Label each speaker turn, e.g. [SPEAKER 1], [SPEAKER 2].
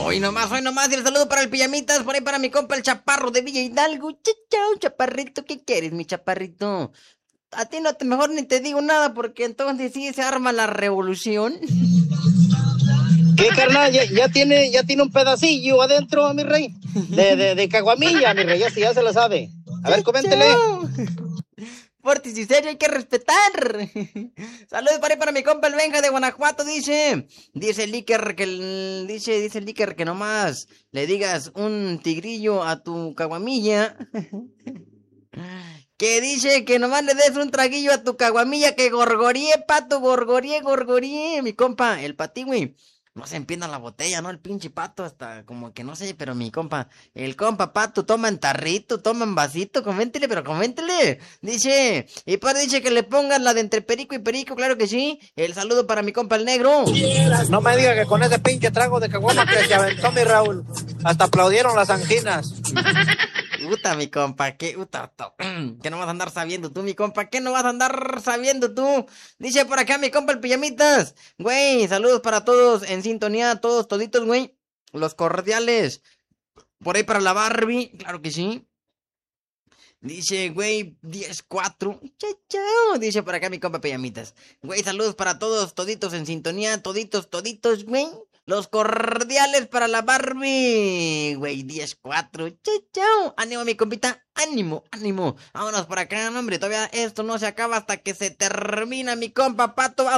[SPEAKER 1] Hoy nomás, y el saludo para el Pijamitas, por ahí para mi compa el Chaparro de Villa Hidalgo. Chao, chaparrito, ¿qué quieres, mi chaparrito? A ti no te, mejor ni te digo nada, porque entonces sí se arma la revolución.
[SPEAKER 2] ¿Qué, carnal? Ya tiene un pedacillo adentro, mi rey. De caguamilla, mi rey, ya se lo sabe. A ver, coméntele.
[SPEAKER 1] Fuertes y serio, hay que respetar. Saludos para mi compa el Benja de Guanajuato, dice el Iker dice el Iker que nomás le digas un tigrillo a tu caguamilla. Que dice que nomás le des un traguillo a tu caguamilla, que gorgoríe, pato, gorgoríe, mi compa, el patigüey. No se empieza la botella, ¿no? El pinche pato, hasta como que no sé, pero mi compa, el compa pato toma en tarrito, toma en vasito, coméntele. Dice, y pues dice que le pongas la de entre perico y perico, claro que sí. El saludo para mi compa el negro.
[SPEAKER 2] No me diga que con ese pinche trago de caguama que se aventó mi Raúl, hasta aplaudieron las anginas.
[SPEAKER 1] Uta, mi compa, que no vas a andar sabiendo tú, mi compa, ¿qué no vas a andar sabiendo tú? Dice por acá mi compa el Pijamitas, güey, saludos para todos en sintonía, todos, toditos, güey, los cordiales, por ahí para la Barbie, claro que sí. Dice, güey, 10-4. Chao. Dice por acá mi compa Pijamitas. Güey, saludos para todos, toditos en sintonía, toditos, güey. Los cordiales para la Barbie. Güey, 10-4. Chao. Ánimo, mi compita. Ánimo. Vámonos por acá, hombre. Todavía esto no se acaba hasta que se termina, mi compa Pato.